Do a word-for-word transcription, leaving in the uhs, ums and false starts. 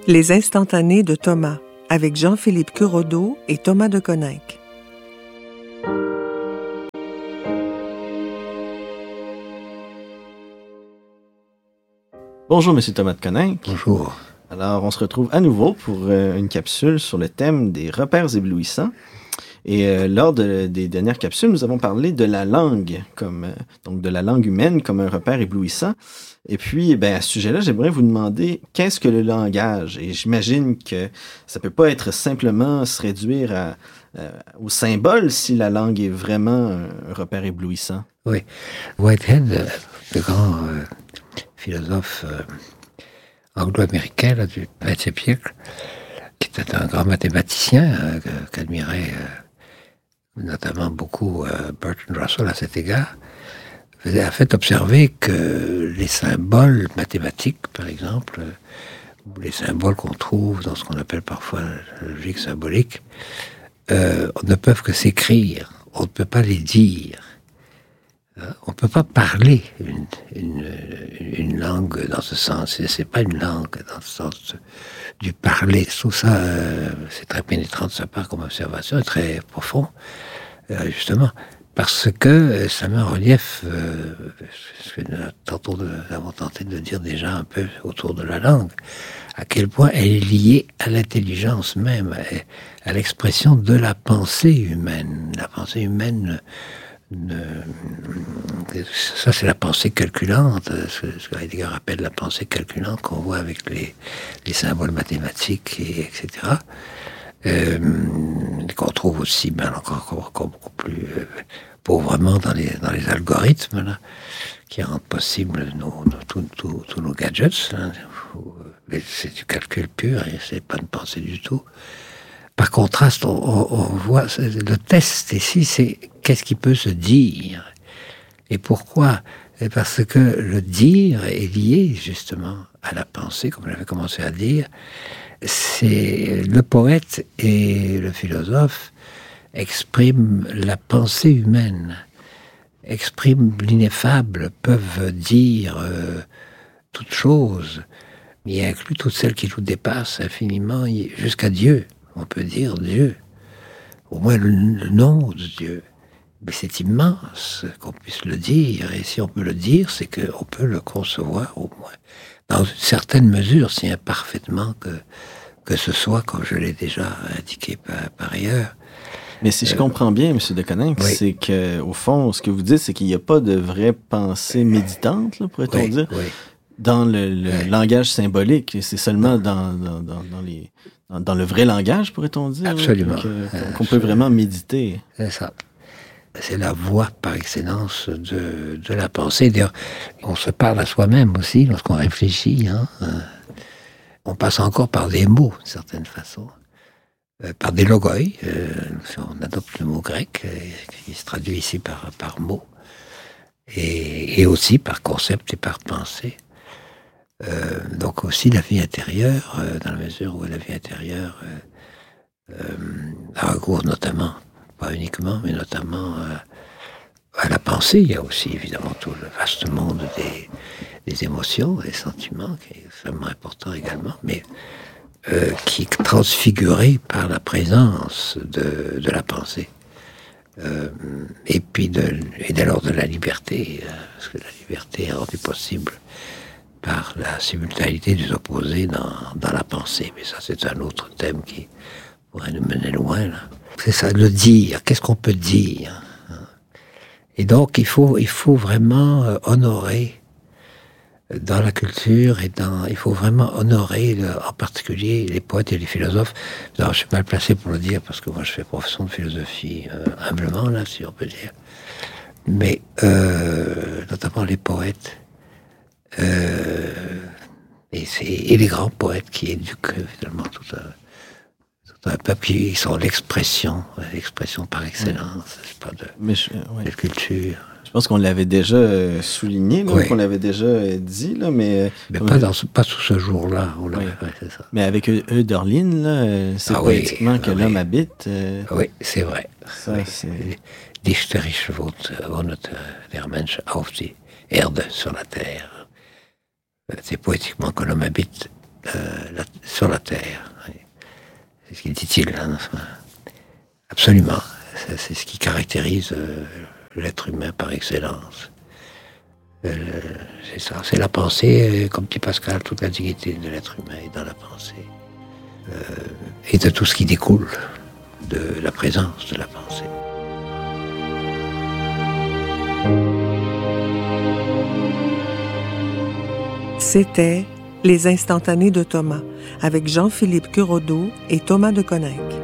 Les instantanés de Thomas, avec Jean-Philippe Curodeau et Thomas de Coninck. Bonjour, Monsieur Thomas de Coninck. Bonjour. Alors, on se retrouve à nouveau pour euh, une capsule sur le thème des repères éblouissants. Et euh, lors de, des dernières capsules, nous avons parlé de la langue, comme euh, donc de la langue humaine comme un repère éblouissant. Et puis, ben, à ce sujet-là, j'aimerais vous demander qu'est-ce que le langage? Et j'imagine que ça peut pas être simplement se réduire à, euh, au symbole si la langue est vraiment un repère éblouissant. Oui. Whitehead, le grand euh, philosophe euh, anglo-américain là, du vingtième siècle, qui était un grand mathématicien euh, qu'admirait euh, notamment beaucoup euh, Bertrand Russell à cet égard, a fait observer que les symboles mathématiques, par exemple, ou les symboles qu'on trouve dans ce qu'on appelle parfois la logique symbolique, euh, ne peuvent que s'écrire, on ne peut pas les dire. On ne peut pas parler une, une, une langue dans ce sens. Ce n'est pas une langue dans le sens du parler. Tout ça, euh, c'est très pénétrant de sa part comme observation, et très profond, euh, justement, parce que ça met en relief euh, ce que tantôt nous avons tenté de dire déjà un peu autour de la langue, à quel point elle est liée à l'intelligence même, à l'expression de la pensée humaine. La pensée humaine... Ne, ça c'est la pensée calculante, ce que Heidegger appelle la pensée calculante qu'on voit avec les, les symboles mathématiques, et, etc. Euh, qu'on trouve aussi ben, encore, encore beaucoup plus euh, pauvrement dans les, dans les algorithmes là, qui rendent possible tous nos gadgets. Hein, où, c'est du calcul pur, et c'est pas une pensée du tout. Par contraste, on, on, on voit, le test ici, c'est qu'est-ce qui peut se dire et pourquoi? Et parce que le dire est lié justement à la pensée, comme j'avais commencé à dire. C'est le poète et le philosophe expriment la pensée humaine, expriment l'ineffable, peuvent dire euh, toutes choses, y inclut toutes celles qui nous dépassent infiniment, jusqu'à Dieu. On peut dire Dieu, au moins le, le nom de Dieu. Mais c'est immense qu'on puisse le dire, et si on peut le dire, c'est qu'on peut le concevoir au moins, dans une certaine mesure, si imparfaitement que, que ce soit, comme je l'ai déjà indiqué par, par ailleurs. Mais si je euh, comprends bien, M. de Coninck, oui. c'est qu'au fond, ce que vous dites, c'est qu'il n'y a pas de vraie pensée méditante, là, pourrait-on oui, dire, oui. dans le, le oui. langage symbolique. C'est seulement dans, dans, dans, dans les... Dans le vrai langage, pourrait-on dire? Absolument. Là, que, qu'on peut vraiment méditer. C'est ça. C'est la voie par excellence de, de la pensée. D'ailleurs, on se parle à soi-même aussi lorsqu'on réfléchit. Hein. On passe encore par des mots, d'une certaine façon. Euh, par des logoi. Euh, on adopte le mot grec, euh, qui se traduit ici par, par mot. Et, et aussi par concept et par pensée. Euh, donc aussi la vie intérieure, euh, dans la mesure où la vie intérieure euh, euh, a recours notamment, pas uniquement, mais notamment euh, à la pensée. Il y a aussi évidemment tout le vaste monde des, des émotions, des sentiments, qui est extrêmement important également, mais euh, qui est transfiguré par la présence de, de la pensée. Euh, et puis de, et dès lors de la liberté, euh, parce que la liberté est rendue possible par la simultanéité des opposés dans, dans la pensée. Mais ça, c'est un autre thème qui pourrait nous mener loin, là. C'est ça, le dire. Qu'est-ce qu'on peut dire? Et donc, il faut, il faut vraiment euh, honorer dans la culture, et dans, il faut vraiment honorer, le, en particulier, les poètes et les philosophes. Alors, je suis mal placé pour le dire, parce que moi, je fais profession de philosophie, euh, humblement, là, si on peut dire. Mais, euh, notamment les poètes, Euh, et, c'est, et les grands poètes qui éduquent finalement tout un, tout un peuple, qui sont l'expression, l'expression par excellence, c'est pas de, Mais je, ouais. de culture. Je pense qu'on l'avait déjà souligné, là, oui. qu'on l'avait déjà dit, là, mais... Mais pas, dans ce, pas sous ce jour-là, on l'avait, oui. ouais, c'est ça. Mais avec Hölderlin, là, c'est ah, poétiquement oui, que ah, l'homme oui. habite. Euh... Oui, c'est vrai. Ça, oui. c'est... Dichterisch wohnt, wohnt der Mensch auf die Erde, sur la terre. C'est poétiquement que l'homme habite euh, la, sur la Terre. C'est ce qu'il dit-il. Hein, enfin, absolument. C'est, c'est ce qui caractérise euh, l'être humain par excellence. Euh, c'est ça, c'est la pensée, comme dit Pascal, toute la dignité de l'être humain est dans la pensée. Euh, et de tout ce qui découle de la présence de la pensée. C'était Les Instantanés de Thomas, avec Jean-Philippe Curodeau et Thomas de Coninck.